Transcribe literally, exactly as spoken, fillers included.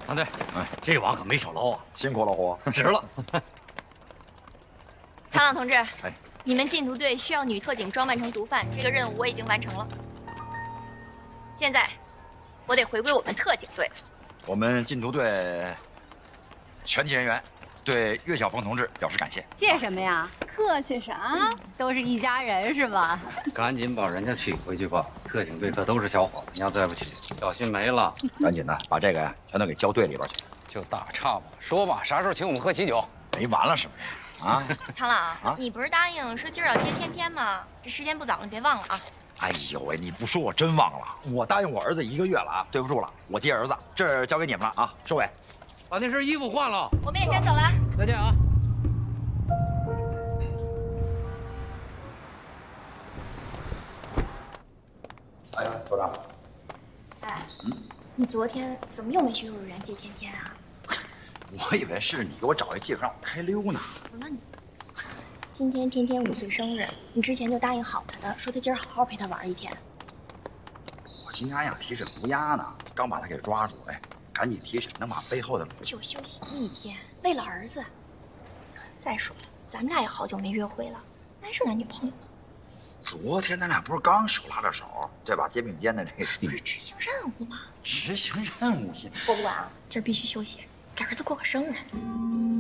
唐队，哎，这网可没少捞啊， 辛苦了，虎， 值了。 唐朗同志， 哎， 你们禁毒队需要女特警装扮成毒贩，这个任务我已经完成了。现在，我得回归我们特警队了。 我们禁毒队全体人员对岳小鹏同志表示感谢。 谢什么呀？ 客气啥？ 都是一家人是吧？ 赶紧把人家娶回去吧，特警队可都是小伙子，你要再不娶，小心没了。 赶紧的，把这个呀全都给交队里边去。 就打岔吧，说吧，啥时候请我们喝喜酒？ 没完了什么呀？啊， 唐朗， 啊你不是答应说今儿要接天天吗？这时间不早了，你别忘了啊。 哎呦喂，你不说我真忘了，我答应我儿子一个月了啊，对不住了，我接儿子，这儿交给你们了啊，收尾。 把那身衣服换了， 我们也先走了。 再见啊。 哎，所长， 哎，你昨天怎么又没去幼儿园接天天啊？ 我以为是你给我找一借口让我开溜呢。 那你今天天天五岁生日，你之前就答应好他的，说他今儿好好陪他玩一天。 我今天还想提审乌鸦呢，刚把他给抓住，哎，赶紧提审，能把背后的就休息一天，为了儿子。再说了，咱们俩也好久没约会了，还是男女朋友呢。 昨天咱俩不是刚手拉着手，对吧？肩并肩的这个， 不是执行任务吗？ 执行任务， 我不管啊，今儿必须休息，给儿子过个生日。